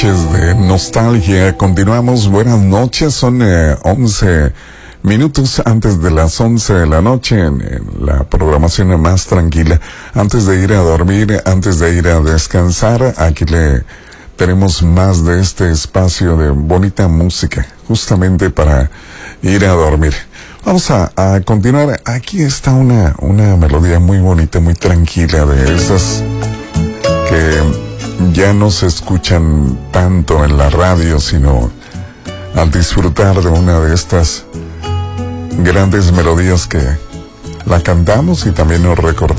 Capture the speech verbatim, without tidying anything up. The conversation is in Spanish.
noches de nostalgia. Continuamos, buenas noches, son eh, once minutos antes de las once de la noche en, en la programación más tranquila. Antes de ir a dormir, antes de ir a descansar, aquí le tenemos más de este espacio de bonita música, justamente para ir a dormir. Vamos a, a continuar. Aquí está una, una melodía muy bonita, muy tranquila, de esas que ya no se escuchan tanto en la radio, sino al disfrutar de una de estas grandes melodías que la cantamos y también nos recordamos.